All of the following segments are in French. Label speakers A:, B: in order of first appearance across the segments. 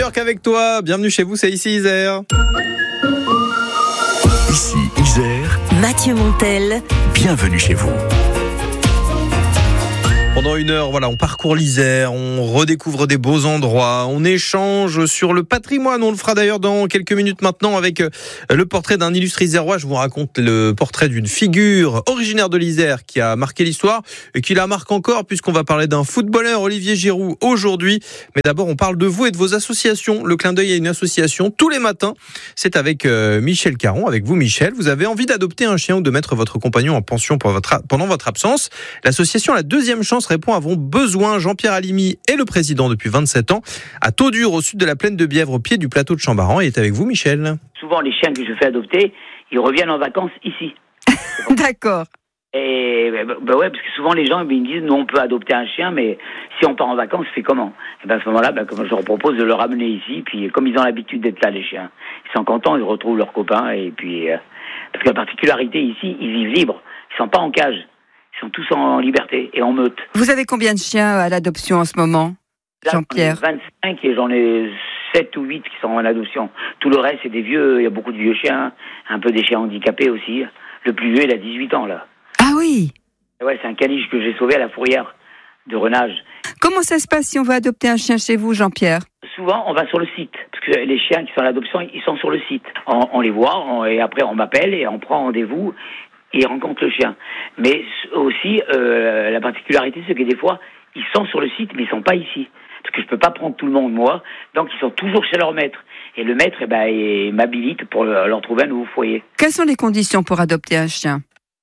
A: York avec toi. Bienvenue chez vous, c'est ici Isère.
B: Ici Isère.
C: Mathieu Montel.
B: Bienvenue chez vous.
A: Pendant une heure, on parcourt l'Isère, on redécouvre des beaux endroits, on échange sur le patrimoine. On le fera d'ailleurs dans quelques minutes maintenant avec le portrait d'un illustre isérois. Je vous raconte le portrait d'une figure originaire de l'Isère qui a marqué l'histoire et qui la marque encore, puisqu'on va parler d'un footballeur, Olivier Giroud, aujourd'hui. Mais d'abord, on parle de vous et de vos associations. Le Clin d'œil à une association tous les matins. C'est avec Michel Caron, avec vous Michel. Vous avez envie d'adopter un chien ou de mettre votre compagnon en pension pendant votre absence. L'association La Deuxième Chance répond à vos besoins. Jean-Pierre Alimi est le président depuis 27 ans à Taudur, au sud de la plaine de Bièvre, au pied du plateau de Chambaran. Il est avec vous, Michel.
D: Souvent, les chiens que je fais adopter, ils reviennent en vacances ici.
C: D'accord.
D: Et ouais, parce que souvent les gens ils me disent nous on peut adopter un chien, mais si on part en vacances, c'est comment? Et à ce moment-là, comme je leur propose de le ramener ici, puis comme ils ont l'habitude d'être là, les chiens, ils sont contents, ils retrouvent leurs copains, et puis parce que la particularité ici, ils vivent libres, ils sont pas en cage. Ils sont tous en liberté et en meute.
C: Vous avez combien de chiens à l'adoption en ce moment, Jean-Pierre?
D: J'en ai 25 et j'en ai 7 ou 8 qui sont en adoption. Tout le reste, c'est des vieux, il y a beaucoup de vieux chiens, un peu des chiens handicapés aussi. Le plus vieux, il a 18 ans, là.
C: Ah oui.
D: Ouais, c'est un caniche que j'ai sauvé à la fourrière de Renage.
C: Comment ça se passe si on veut adopter un chien chez vous, Jean-Pierre?
D: Souvent, on va sur le site. Parce que les chiens qui sont à l'adoption, ils sont sur le site. On les voit, et après on m'appelle et on prend rendez-vous. Et ils rencontrent le chien. Mais aussi, la particularité, c'est que des fois, ils sont sur le site, mais ils sont pas ici. Parce que je peux pas prendre tout le monde, moi. Donc, ils sont toujours chez leur maître. Et le maître, il m'habilite pour leur trouver un nouveau foyer.
C: Quelles sont les conditions pour adopter un chien?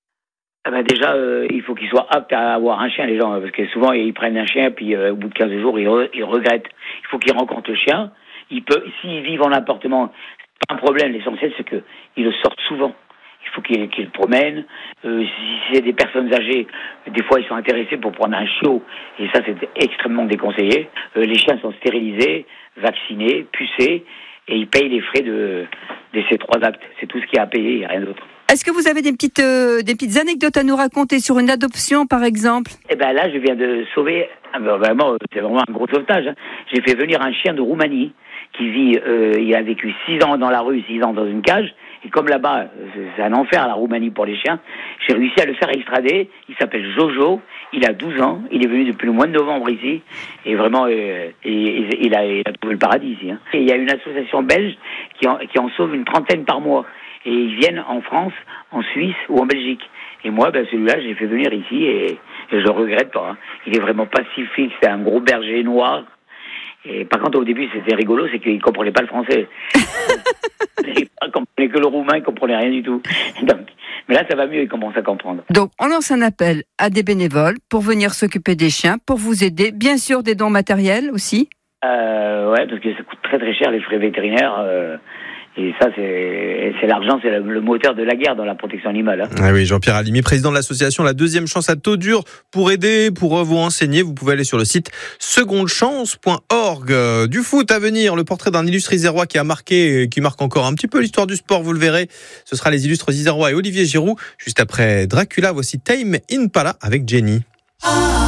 D: Déjà, il faut qu'ils soient aptes à avoir un chien, les gens. Parce que souvent, ils prennent un chien, puis au bout de 15 jours, ils regrettent. Il faut qu'ils rencontrent le chien. S'ils vivent en appartement, c'est pas un problème. L'essentiel, c'est qu'ils le sortent souvent. Il faut qu'ils le promènent. Si c'est des personnes âgées, des fois ils sont intéressés pour prendre un chiot, et ça c'est extrêmement déconseillé. Les chiens sont stérilisés, vaccinés, pucés, et ils payent les frais de ces 3 actes. C'est tout ce qu'il y a à payer, il n'y a rien d'autre.
C: Est-ce que vous avez des petites anecdotes à nous raconter sur une adoption, par exemple?
D: Là, je viens de sauver, vraiment, c'est vraiment un gros sauvetage. J'ai fait venir un chien de Roumanie qui vit, il a vécu 6 ans dans la rue, 6 ans dans une cage. Et comme là-bas, c'est un enfer la Roumanie pour les chiens, j'ai réussi à le faire extrader. Il s'appelle Jojo, il a 12 ans, il est venu depuis le mois de novembre ici, et vraiment, il a trouvé le paradis ici. Et il y a une association belge qui en sauve une 30aine par mois. Et ils viennent en France, en Suisse ou en Belgique. Et moi, celui-là, j'ai fait venir ici et je le regrette pas. Il est vraiment pacifique, c'est un gros berger noir. Et par contre, au début, c'était rigolo, c'est qu'il comprenait pas le français. Il comprenait que le roumain, il comprenait rien du tout. Donc, mais là, ça va mieux, il commence à comprendre.
C: Donc, on lance un appel à des bénévoles pour venir s'occuper des chiens, pour vous aider. Bien sûr, des dons matériels aussi.
D: Ouais, parce que ça coûte très très cher les frais vétérinaires. Et ça, c'est l'argent, c'est le moteur de la guerre dans la protection animale.
A: Ah oui, Jean-Pierre Alimi, président de l'association La Deuxième Chance à Taudur. Pour aider, pour vous renseigner, vous pouvez aller sur le site secondechance.org. Du foot à venir, le portrait d'un illustre isérois qui marque encore un petit peu l'histoire du sport, vous le verrez. Ce sera les illustres isérois et Olivier Giroud. Juste après Dracula, voici Tame Impala avec Jenny.